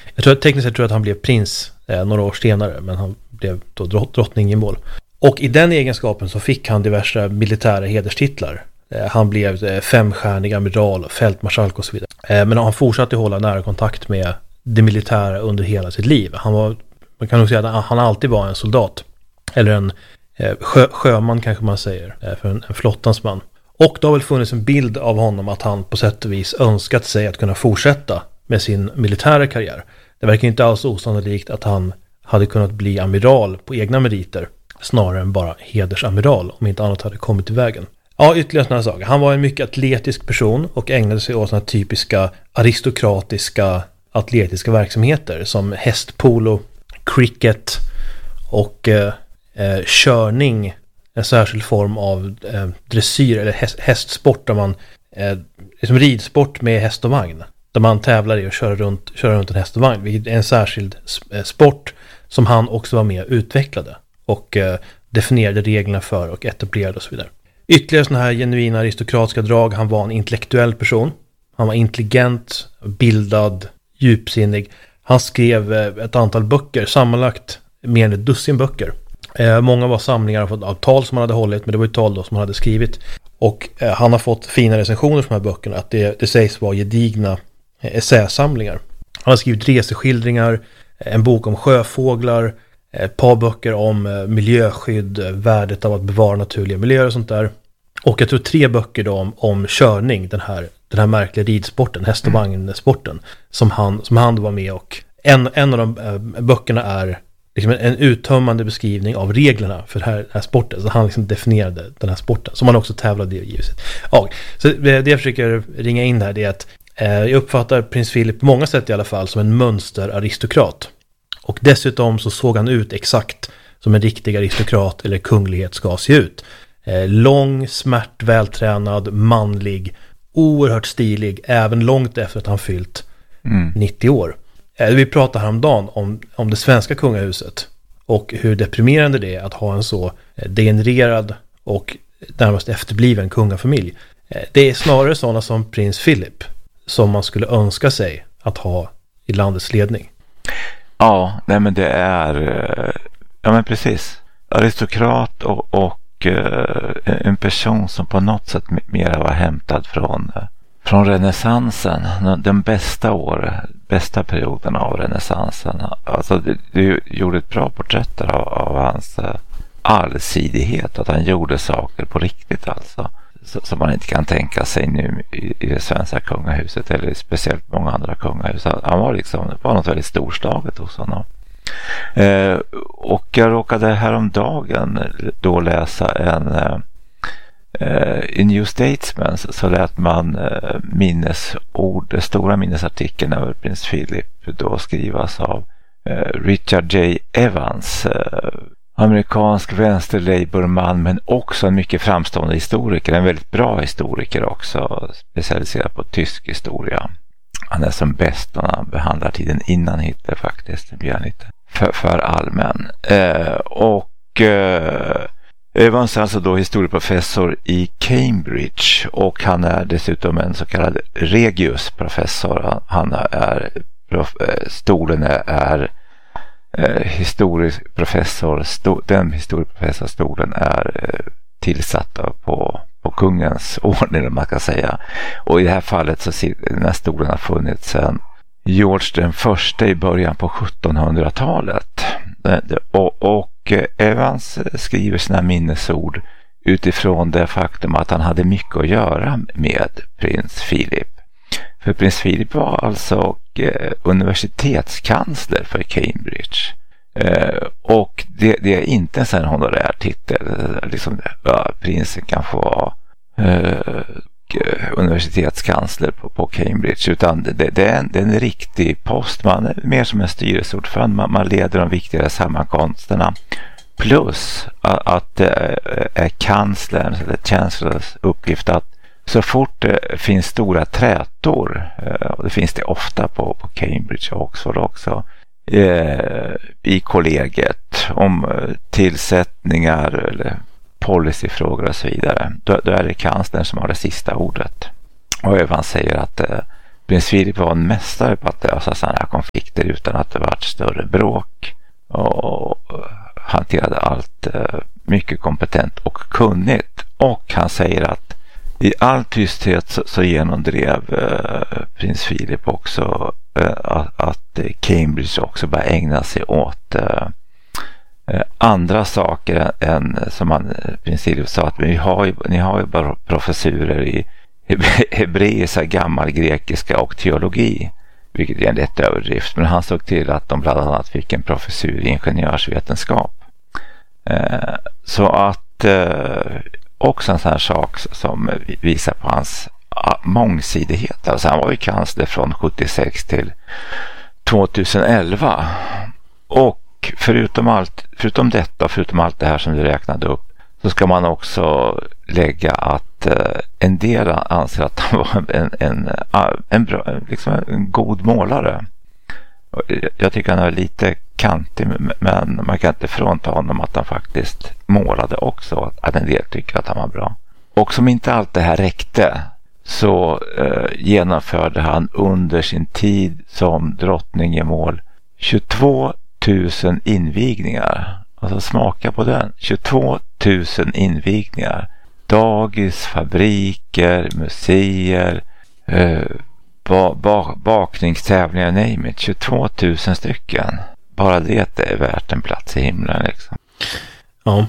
Jag tror att tekniskt sett att han blev prins några år senare, men han blev då drottning i mål. Och i den egenskapen så fick han diverse militära hederstitlar. Han blev 5-stjärnig amiral, fältmarskalk och så vidare. Men han fortsatte hålla nära kontakt med det militära under hela sitt liv. Man kan nog säga att han alltid var en soldat. Eller en sjöman kanske man säger, för en flottans man. Och det har väl funnits en bild av honom att han på sätt och vis önskat sig att kunna fortsätta med sin militära karriär. Det verkar inte alls osannolikt att han hade kunnat bli amiral på egna meriter snarare än bara hedersamiral, om inte annat hade kommit i vägen. Ja, ytterligare sådana saker. Han var en mycket atletisk person och ägnade sig åt sådana typiska aristokratiska atletiska verksamheter som hästpolo, cricket och körning, en särskild form av dressyr eller hästsport där man liksom ridsport med häst och vagn, där man tävlar i att köra runt en häst och vagn, vilket är en särskild sport som han också var med och utvecklade och definierade reglerna för och etablerade och så vidare. Ytterligare sådana här genuina aristokratiska drag. Han var en intellektuell person. Han var intelligent, bildad, djupsinnig. Han skrev ett antal böcker, sammanlagt mer än ett dussin böcker. Många var samlingar av tal som han hade hållit, men det var ju tal då som han hade skrivit. Och han har fått fina recensioner för de här böckerna, att det sägs vara gedigna essäsamlingar. Han har skrivit reseskildringar, en bok om sjöfåglar, ett par böcker om miljöskydd, värdet av att bevara naturliga miljöer och sånt där. Och jag tror 3 böcker då om körning, den här märkliga ridsporten, häst- och vagnsporten, som han var med, och en av de böckerna är liksom en uttömmande beskrivning av reglerna för den här sporten. Så han liksom definierade den här sporten, som han också tävlade i givetvis. Ja, så det jag försöker ringa in här, det är att jag uppfattar prins Philip på många sätt i alla fall som en mönsteraristokrat. Och dessutom så såg han ut exakt som en riktig aristokrat eller kunglighet ska se ut. Lång, smärt, vältränad, manlig, oerhört stilig, även långt efter att han fyllt 90 år. Vi pratade häromdagen om det svenska kungahuset och hur deprimerande det är att ha en så degenererad och närmast efterbliven kungafamilj. Det är snarare sådana som prins Philip som man skulle önska sig att ha i landets ledning. Ja, nej men det är ja men precis, aristokrat och en person som på något sätt mer var hämtad från renässansen, den bästa perioden av renässansen. Alltså du gjorde ett bra porträtt där av hans allsidighet, att han gjorde saker på riktigt, alltså som man inte kan tänka sig nu i det svenska kungahuset eller speciellt många andra kungahus. Han var något väldigt storslaget hos honom. Och jag råkade häromdagen då läsa i New Statesman, så lät man stora minnesartikeln över prins Philip då skrivas av Richard J. Evans, amerikansk vänster-labourman, men också en mycket framstående historiker, en väldigt bra historiker också, specialiserad på tysk historia. Han är som bäst när han behandlar tiden innan Hitler faktiskt, det blir han lite för allmän. Evans är alltså då historieprofessor i Cambridge, och han är dessutom en så kallad Regius-professor. Han är stolen är historieprofessor. Den historieprofessorstolen är tillsatt på kungens ordning, om man kan säga. Och i det här fallet så den här stolen har funnits sedan George den första i början på 1700-talet. Och Evans skriver sina minnesord utifrån det faktum att han hade mycket att göra med prins Philip. För prins Philip var alltså universitetskansler för Cambridge. Och det är inte en sån honorär titel. Liksom, prinsen kan få vara universitetskansler på Cambridge, utan det är en riktig post. Man är mer som en styrelseordförande. Man leder de viktigare sammankomsterna, plus att det är kanslerns eller chancellors uppgift att så fort det finns stora trätor, och det finns det ofta på Cambridge och Oxford också, i kollegiet om tillsättningar eller policyfrågor och så vidare, då är det kanslern som har det sista ordet. Och Evans säger att prins Philip var en mästare på att lösa sådana här konflikter större bråk och hanterade allt mycket kompetent och kunnigt. Och han säger att i all tysthet så genomdrev prins Philip också att Cambridge också började ägna sig åt andra saker än som han, prins Philip sa, att ni har ju bara professurer i hebreiska, gammalgrekiska och teologi, vilket är en lätt överdrift, men han såg till att de bland annat fick en professur i ingenjörsvetenskap. Så att också en sån här sak som visar på hans mångsidighet. Alltså han var ju kansler från 76 till 2011, och förutom allt det här som du räknade upp, så ska man också lägga att en del anser att han var en bra, liksom en god målare. Jag tycker han är lite kantig, men man kan inte frånta honom att han faktiskt målade också, att en del tycker att han var bra. Och som inte allt det här räckte, så genomförde han under sin tid som drottningemål 22 000 invigningar. Alltså smaka på den. 22 000 invigningar. Dagis, fabriker, museer, bakningstävlingar, name it. 22 000 stycken. Bara det är värt en plats i himlen liksom. Ja.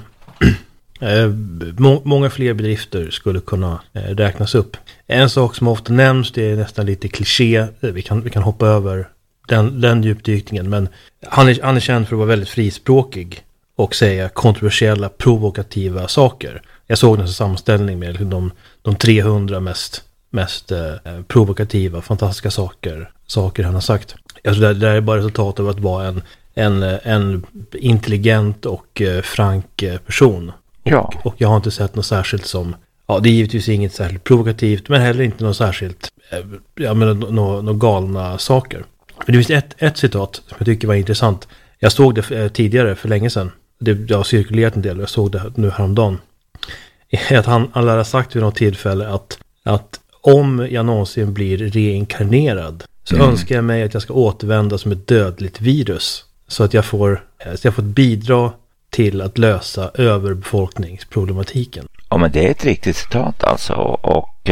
Många fler bedrifter skulle kunna räknas upp. En sak som ofta nämns, det är nästan lite kliché. Vi kan hoppa över den djupdykningen, men han är känd för att vara väldigt frispråkig och säga kontroversiella, provokativa saker. Jag såg en sammanställning med de 300 mest provokativa, fantastiska saker han har sagt. Alltså det är bara resultat av att vara en intelligent och frank person. Ja. Och jag har inte sett något särskilt som, ja, det är givetvis inget särskilt provokativt, men heller inte något särskilt, några galna saker. Men det finns ett citat som jag tycker var intressant. Jag såg det tidigare för länge sedan. Det har cirkulerat en del och jag såg det nu häromdagen. Att han lär ha sagt vid något tillfälle att om jag någonsin blir reinkarnerad så önskar jag mig att jag ska återvända som ett dödligt virus. Så att jag får bidra till att lösa överbefolkningsproblematiken. Ja, men det är ett riktigt citat alltså. Och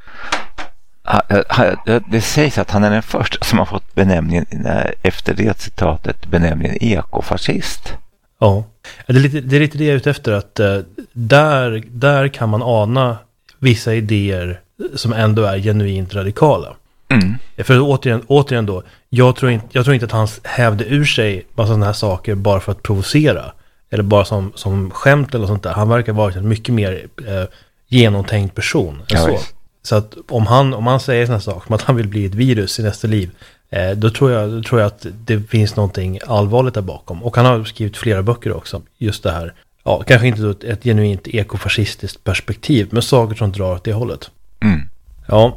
det sägs att han är den första som har fått benämningen, efter det citatet, benämningen ekofascist. Ja, det är lite det jag är ute efter, att där kan man ana vissa idéer som ändå är genuint radikala. För återigen då, jag tror inte att han hävde ur sig massa sådana här saker bara för att provocera, eller bara som skämt eller sånt där. Han verkar vara en mycket mer genomtänkt person än så att om han säger sådana saker som att han vill bli ett virus i nästa liv, då tror jag att det finns någonting allvarligt där bakom. Och han har skrivit flera böcker också, just det här. Ja, kanske inte ett genuint ekofascistiskt perspektiv, men saker som drar åt det hållet. Ja,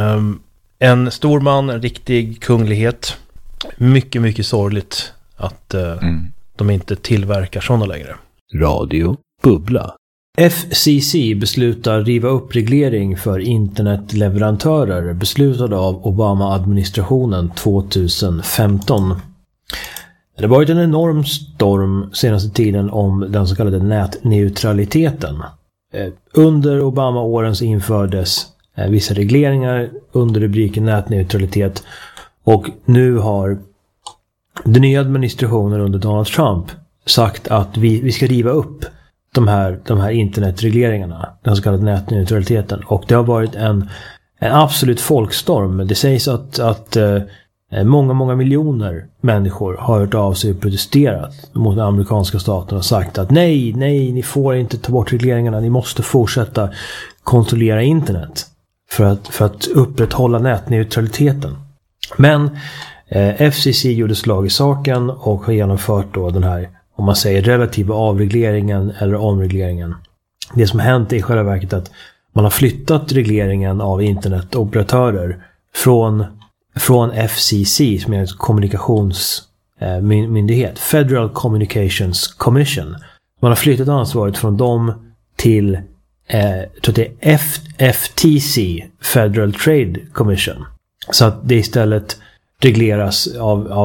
en stor man, en riktig kunglighet. Mycket, mycket sorgligt att de inte tillverkar sådana längre. Radio Bubbla. FCC beslutar riva upp reglering för internetleverantörer beslutad av Obama-administrationen 2015. Det har varit en enorm storm senaste tiden om den så kallade nätneutraliteten. Under Obama-åren så infördes vissa regleringar under rubriken nätneutralitet, och nu har den nya administrationen under Donald Trump sagt att vi ska riva upp de här internetregleringarna, den så kallade nätneutraliteten, och det har varit en absolut folkstorm. Det sägs att många miljoner människor har hört av sig och protesterat mot den amerikanska staten och sagt att nej, ni får inte ta bort regleringarna, ni måste fortsätta kontrollera internet för att upprätthålla nätneutraliteten. Men FCC gjorde slag i saken och har genomfört då den här, om man säger, relativa avregleringen eller omregleringen. Det som hänt är i själva verket att man har flyttat regleringen av internetoperatörer från FCC, som är en kommunikationsmyndighet, Federal Communications Commission. Man har flyttat ansvaret från dem till FTC, Federal Trade Commission. Så att det istället regleras av